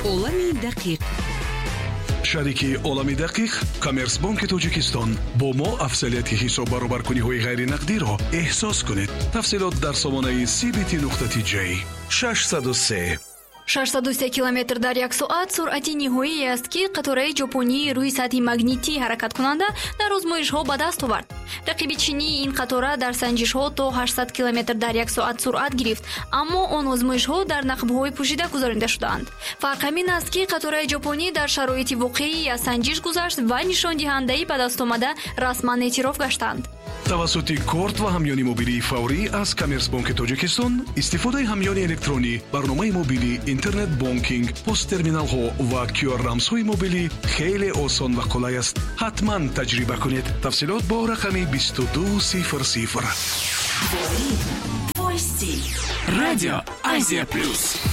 олами дақиқ. шарики олами дақиқ Коммерсбанки Тоҷикистон бо мо афзалияти ҳисоб баробаркуниҳои ғайринақдиро эҳсос кунед. тафсилот дар сомонаи CBT.J 603 603 км дар як соат суръати ниҳоие аст ки қатораи ҷопонӣ рӯи сатҳи магнитӣ ҳаракаткунанда дар озмоишҳо ба даст овард. рақиби чинии ин қатора дар санҷишҳо то 800 км дар як соат суръат гирифт, аммо он озмоишҳо дар нақбҳои пӯшида гузаронида шудаанд. фарқ ҳамин аст ки қатораи ҷопонӣ дар шароити воқеӣ аз санҷиш гузашт ва нишондиҳандаи ба дастомада расман эътироф гаштанд. тавассути корт ва ҳамёни мобилии фаврӣ аз Коммерсбанки Тоҷикистон истифодаи ҳамёни электронӣ, барномаи мобилӣ, интернет бонкинг, посттерминалҳо ва QR-рамзҳои мобилӣ хеле осон ва қулай аст. ҳатман таҷриба кунед. тафсилот бо рақами 2200. Радио Азия Плюс.